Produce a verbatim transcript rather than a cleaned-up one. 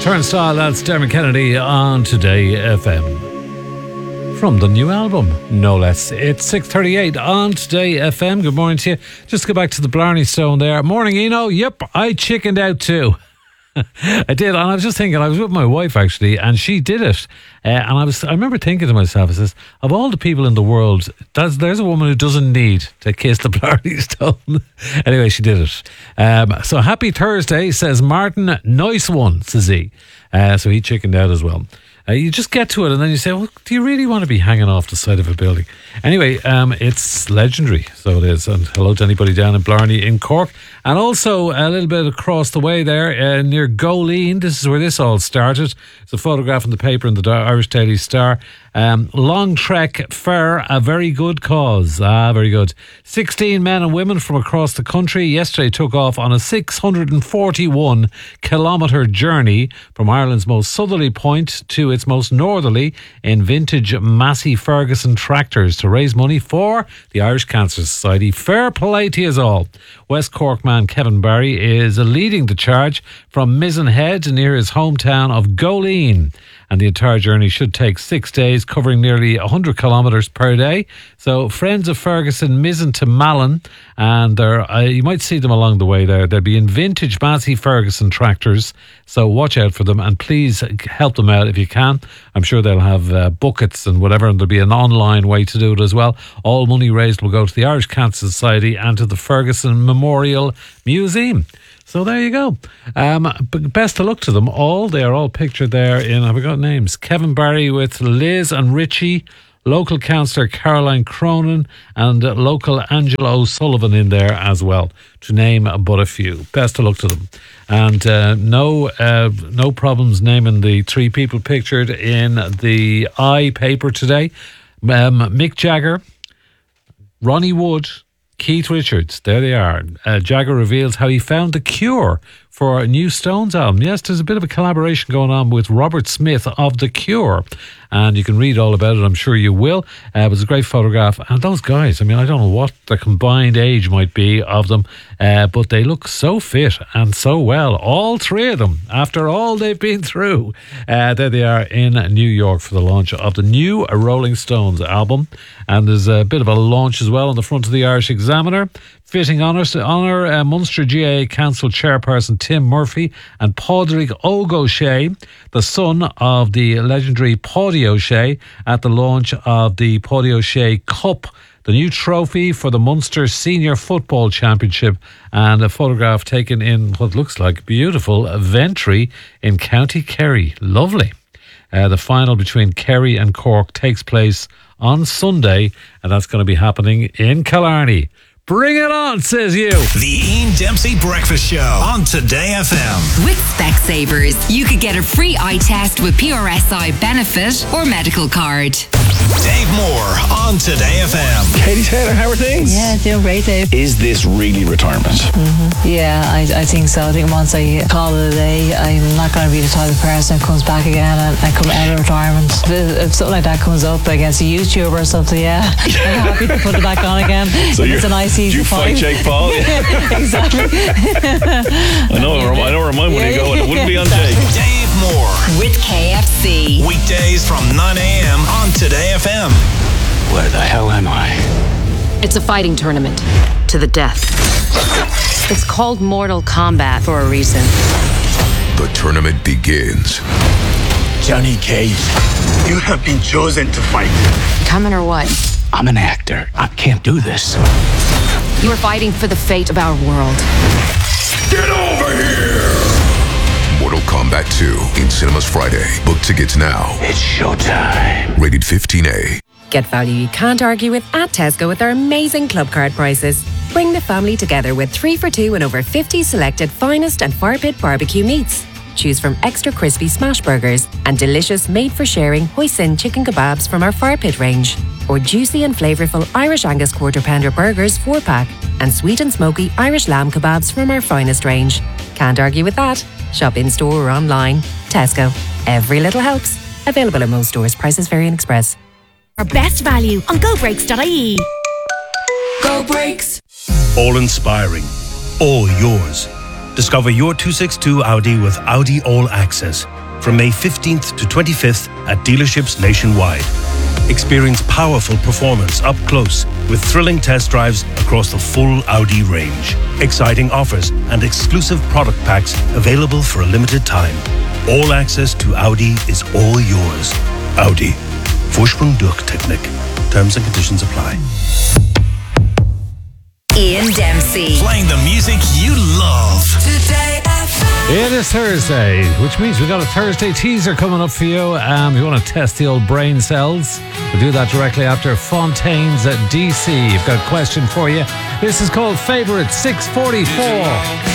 Turnstile, that's Dermot Kennedy on Today F M. From the new album, no less. It's six thirty-eight on Today F M. Good morning to you. Just go back to the Blarney Stone there. Morning, Eno. Yep, I chickened out too. I did, and I was just thinking, I was with my wife actually, and she did it. Uh, and I was, I remember thinking to myself, I says, of all the people in the world, that's, there's a woman who doesn't need to kiss the Blarney Stone. Anyway, she did it. Um, so happy Thursday, says Martin. Nice one, says he. Uh, so he chickened out as well. Uh, you just get to it and then you say, well, do you really want to be hanging off the side of a building? Anyway, um, it's legendary, so it is. And hello to anybody down in Blarney in Cork. And also a little bit across the way there uh, near Goleen. This is where this all started. It's a photograph in the paper in the Irish Daily Star. Um, long trek for a very good cause. Ah, very good. sixteen men and women from across the country yesterday took off on a six hundred forty-one kilometre journey from Ireland's most southerly point to its most northerly in vintage Massey Ferguson tractors to raise money for the Irish Cancer Society. Fair play to us all. West Cork man Kevin Barry is leading the charge from Mizzen Head near his hometown of Goleen. And the entire journey should take six days, covering nearly one hundred kilometres per day. So friends of Ferguson, Mizzen to Malin, and they're, uh, you might see them along the way there. They'll be in vintage Massey Ferguson tractors, so watch out for them and please help them out if you can. I'm sure they'll have uh, buckets and whatever, and there'll be an online way to do it as well. All money raised will go to the Irish Cancer Society and to the Ferguson Memorial Museum. So there you go. Um, best of luck to them all. They are all pictured there in, have we got names? Kevin Barry with Liz and Richie, local councillor Caroline Cronin, and uh, local Angela O'Sullivan in there as well, to name but a few. Best of luck to them. And uh, no uh, no problems naming the three people pictured in the I paper today. Um, Mick Jagger, Ronnie Wood, Keith Richards, there they are. Uh, Jagger reveals how he found the cure for a new Stones album. Yes, there's a bit of a collaboration going on with Robert Smith of The Cure, and you can read all about it, I'm sure you will. Uh, it was a great photograph, and those guys, I mean, I don't know what the combined age might be of them, uh, but they look so fit and so well, all three of them, after all they've been through. Uh, there they are in New York for the launch of the new Rolling Stones album, and there's a bit of a launch as well on the front of the Irish Examiner. Fitting honour to honour uh, Munster G A A Council Chairperson Tim Murphy and Padraig O'Shea, the son of the legendary Paddy O'Shea, at the launch of the Paddy O'Shea Cup, the new trophy for the Munster Senior Football Championship, and a photograph taken in what looks like beautiful Ventry in County Kerry. Lovely. Uh, the final between Kerry and Cork takes place on Sunday, and that's going to be happening in Killarney. Bring it on, says you. The Ian Dempsey Breakfast Show on Today F M. With Specsavers, you could get a free eye test with P R S I benefit or medical card. Dave Moore on Today F M. Katie Taylor, how are things? Yeah, doing great, Dave. Is this really retirement? Mm-hmm. Yeah, I, I think so. I think once I call it a day, I'm not going to be the type of person who comes back again and, and come out of retirement. If, if something like that comes up against a YouTuber or something, yeah, I'm happy to put it back on again. So it's a nice easy do you fight fight. Jake Paul? Exactly. I know, I know where mine would go, and it wouldn't be on Jake. Dave Moore with K F C. Weekdays from nine a.m. on Today F M. Where the hell am I? It's a fighting tournament to the death. It's called Mortal Kombat for a reason. The tournament begins. Johnny Cage. You have been chosen to fight. Coming or what? I'm an actor. I can't do this. You are fighting for the fate of our world. Get over here! Mortal Kombat two in cinemas Friday. Book tickets now. It's showtime. Rated fifteen A. Get value you can't argue with at Tesco with our amazing club card prices. Bring the family together with three for two and over fifty selected finest and fire pit barbecue meats. Choose from extra crispy smash burgers and delicious made-for-sharing hoisin chicken kebabs from our fire pit range, or juicy and flavourful Irish Angus quarter pounder burgers four pack, and sweet and smoky Irish lamb kebabs from our finest range. Can't argue with that. Shop in store or online. Tesco. Every little helps. Available in most stores. Prices vary in Express. Our best value on go brakes dot I E. Go Brakes. All inspiring, all yours. Discover your two sixty-two Audi with Audi All Access from May fifteenth to twenty-fifth at dealerships nationwide. Experience powerful performance up close with thrilling test drives across the full Audi range. Exciting offers and exclusive product packs available for a limited time. All access to Audi is all yours. Audi. Vorsprung durch Technik. Terms and conditions apply. Ian Dempsey. Playing the music you love. Today F M. It is Thursday, which means we've got a Thursday teaser coming up for you. Um, if you want to test the old brain cells, we'll do that directly after Fontaine's at D C. I've got a question for you. This is called Favourite six forty-four.